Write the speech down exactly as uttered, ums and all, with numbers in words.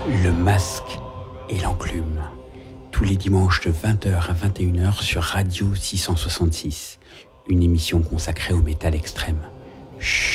Le Masque et l'Enclume, tous les dimanches de vingt heures à vingt et une heures sur Radio six cent soixante-six, une émission consacrée au métal extrême. Chut.